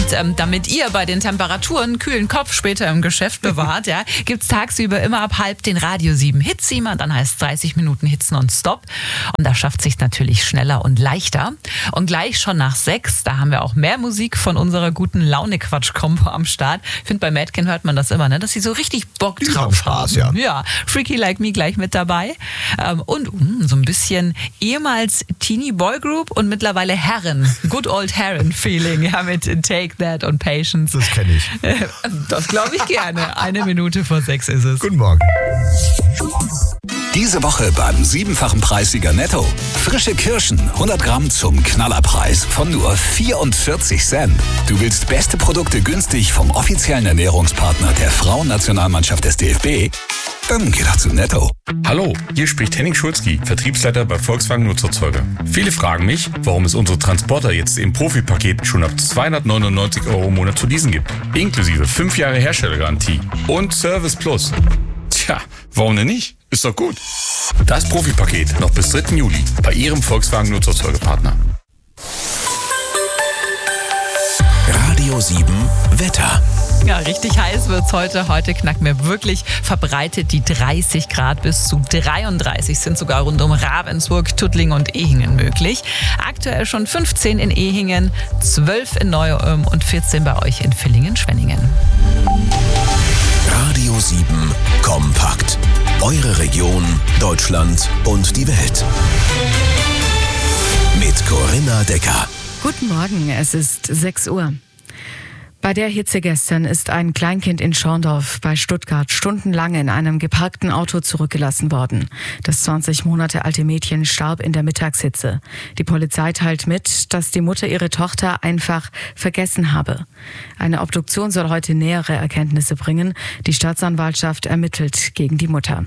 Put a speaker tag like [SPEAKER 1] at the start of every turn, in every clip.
[SPEAKER 1] Und damit ihr bei den Temperaturen einen kühlen Kopf später im Geschäft bewahrt, gibt es tagsüber immer ab 6:30 den Radio 7 Hitsiemer. Dann heißt es 30 Minuten Hits nonstop. Und da schafft sich natürlich schneller und leichter. Und gleich schon nach 6, da haben wir auch mehr Musik von unserer guten Laune-Quatsch-Kombo am Start. Ich finde, bei Madkin hört man das immer, ne? Dass sie so richtig Bock drauf
[SPEAKER 2] Spaß,
[SPEAKER 1] haben. Ja, Freaky Like Me gleich mit dabei. Und so ein bisschen ehemals Teenie Boy Group und mittlerweile Herren. Good Old Herren-Feeling, mit Take That und Patience.
[SPEAKER 2] Das kenne ich.
[SPEAKER 1] Das glaube ich gerne. 1:01 ist es.
[SPEAKER 2] Guten Morgen.
[SPEAKER 3] Diese Woche beim 7-fachen Preissieger Netto. Frische Kirschen, 100 Gramm zum Knallerpreis von nur 44 Cent. Du willst beste Produkte günstig vom offiziellen Ernährungspartner der Frauennationalmannschaft des DFB? Dann geh doch zu Netto.
[SPEAKER 4] Hallo, hier spricht Henning Schulzki, Vertriebsleiter bei Volkswagen Nutzerzeuger. Viele fragen mich, warum es unsere Transporter jetzt im Profipaket schon ab 299 € im Monat zu leasen gibt. Inklusive 5 Jahre Herstellergarantie und Service Plus. Tja, warum denn nicht? Ist doch gut. Das Profipaket noch bis 3. Juli bei Ihrem Volkswagen Nutzerzeugerpartner.
[SPEAKER 3] Radio 7 Wetter.
[SPEAKER 1] Ja, richtig heiß wird's heute. Heute knacken wir wirklich verbreitet die 30 Grad bis zu 33 sind sogar rund um Ravensburg, Tuttlingen und Ehingen möglich. Aktuell schon 15 in Ehingen, 12 in Neu-Ulm und 14 bei euch in Villingen-Schwenningen.
[SPEAKER 3] Radio 7 kompakt. Eure Region, Deutschland und die Welt. Mit Corinna Decker.
[SPEAKER 5] Guten Morgen, es ist 6 Uhr. Bei der Hitze gestern ist ein Kleinkind in Schorndorf bei Stuttgart stundenlang in einem geparkten Auto zurückgelassen worden. Das 20 Monate alte Mädchen starb in der Mittagshitze. Die Polizei teilt mit, dass die Mutter ihre Tochter einfach vergessen habe. Eine Obduktion soll heute nähere Erkenntnisse bringen. Die Staatsanwaltschaft ermittelt gegen die Mutter.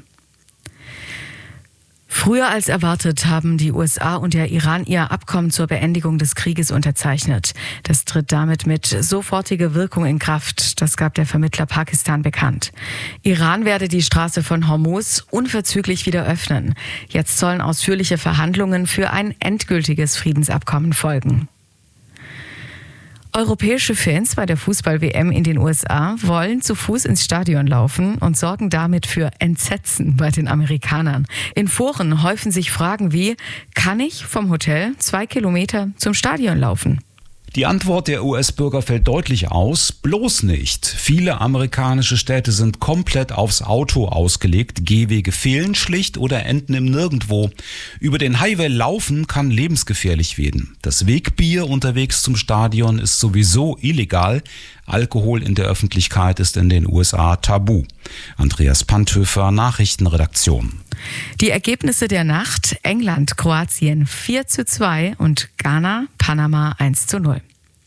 [SPEAKER 5] Früher als erwartet haben die USA und der Iran ihr Abkommen zur Beendigung des Krieges unterzeichnet. Das tritt damit mit sofortiger Wirkung in Kraft. Das gab der Vermittler Pakistan bekannt. Iran werde die Straße von Hormuz unverzüglich wieder öffnen. Jetzt sollen ausführliche Verhandlungen für ein endgültiges Friedensabkommen folgen. Europäische Fans bei der Fußball-WM in den USA wollen zu Fuß ins Stadion laufen und sorgen damit für Entsetzen bei den Amerikanern. In Foren häufen sich Fragen wie: Kann ich vom Hotel 2 Kilometer zum Stadion laufen?
[SPEAKER 6] Die Antwort der US-Bürger fällt deutlich aus: bloß nicht. Viele amerikanische Städte sind komplett aufs Auto ausgelegt. Gehwege fehlen schlicht oder enden im Nirgendwo. Über den Highway laufen kann lebensgefährlich werden. Das Wegbier unterwegs zum Stadion ist sowieso illegal. Alkohol in der Öffentlichkeit ist in den USA tabu. Andreas Panthöfer, Nachrichtenredaktion.
[SPEAKER 5] Die Ergebnisse der Nacht: England, Kroatien 4:2 und Ghana, Panama 1:0.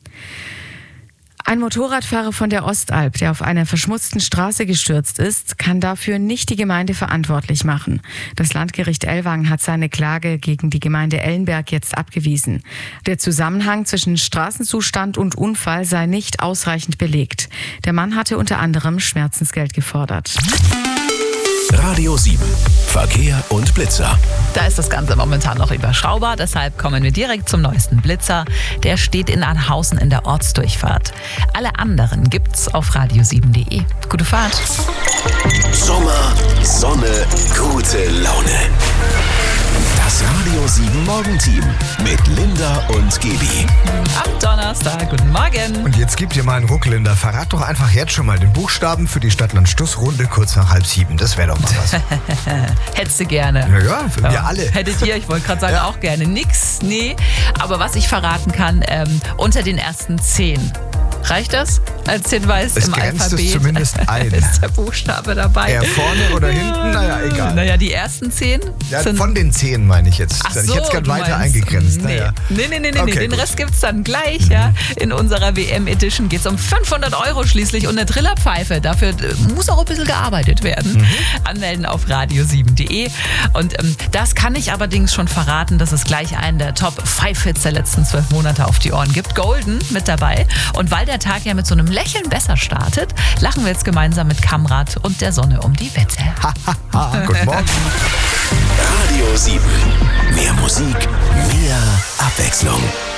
[SPEAKER 5] Ein Motorradfahrer von der Ostalb, der auf einer verschmutzten Straße gestürzt ist, kann dafür nicht die Gemeinde verantwortlich machen. Das Landgericht Ellwangen hat seine Klage gegen die Gemeinde Ellenberg jetzt abgewiesen. Der Zusammenhang zwischen Straßenzustand und Unfall sei nicht ausreichend belegt. Der Mann hatte unter anderem Schmerzensgeld gefordert.
[SPEAKER 3] Radio 7. Verkehr und Blitzer.
[SPEAKER 1] Da ist das Ganze momentan noch überschaubar, deshalb kommen wir direkt zum neuesten Blitzer. Der steht in Anhausen in der Ortsdurchfahrt. Alle anderen gibt's auf radio7.de. Gute Fahrt.
[SPEAKER 3] Sommer, Sonne, gute Laune. Das Radio 7 Morgenteam mit Linda und Gebi.
[SPEAKER 1] Am Donnerstag, guten Morgen.
[SPEAKER 2] Und jetzt gibt ihr mal einen Ruckel in der. Verrat doch einfach jetzt schon mal den Buchstaben für die Stadtland-Stuss-Runde kurz nach 6:30. Das wäre doch mal was.
[SPEAKER 1] Hättest du gerne.
[SPEAKER 2] Ja, für wir alle.
[SPEAKER 1] Hättet ihr, ich wollte gerade sagen, auch gerne. Nix, nee. Aber was ich verraten kann, unter den ersten 10. Reicht das als Hinweis
[SPEAKER 2] es
[SPEAKER 1] im
[SPEAKER 2] grenzt
[SPEAKER 1] Alphabet?
[SPEAKER 2] Es zumindest ein.
[SPEAKER 1] Ist der Buchstabe dabei?
[SPEAKER 2] Eher vorne oder hinten? Naja, egal.
[SPEAKER 1] Naja, die ersten 10 sind...
[SPEAKER 2] Von den 10 meine ich jetzt.
[SPEAKER 1] Ach so,
[SPEAKER 2] ich hätte es gerade weiter
[SPEAKER 1] meinst,
[SPEAKER 2] eingegrenzt.
[SPEAKER 1] Nee,
[SPEAKER 2] naja.
[SPEAKER 1] nee.
[SPEAKER 2] Okay,
[SPEAKER 1] Den
[SPEAKER 2] gut.
[SPEAKER 1] Rest gibt's dann gleich. Ja. In unserer WM-Edition geht's um 500 € schließlich und eine Trillerpfeife. Dafür muss auch ein bisschen gearbeitet werden. Anmelden auf radio7.de. Und das kann ich allerdings schon verraten, dass es gleich einen der Top-5-Hits der letzten 12 Monate auf die Ohren gibt. Golden mit dabei. Und weil der Tag ja mit so einem Lächeln besser startet, lachen wir jetzt gemeinsam mit Kamrat und der Sonne um die Wette.
[SPEAKER 2] Guten Morgen.
[SPEAKER 3] Radio 7. Mehr Musik, mehr Abwechslung.